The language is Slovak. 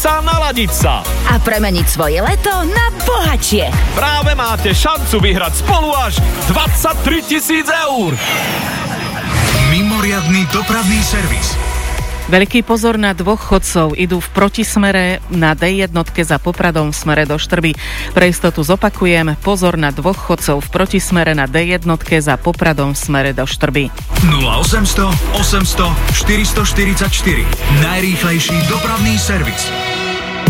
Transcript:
naladiť sa a premeniť svoje leto na bohatšie. Práve máte šancu vyhrať spolu až 23 000 eur. Mimoriadny dopravný servis. Veľký pozor na dvoch chodcov, idú v protismere na D1 za Popradom v smere do Štrby. Pre istotu zopakujem, pozor na dvoch chodcov v protismere na D1 za Popradom v smere do Štrby. 0800 800 444. Najrýchlejší dopravný servis.